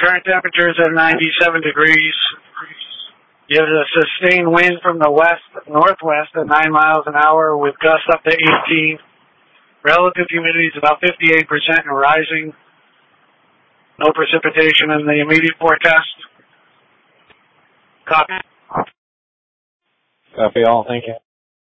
Current temperature is at 97 degrees. You have a sustained wind from the west-northwest at 9 miles an hour with gusts up to 18. Relative humidity is about 58% and rising. No precipitation in the immediate forecast. Copy. Copy all. Thank you.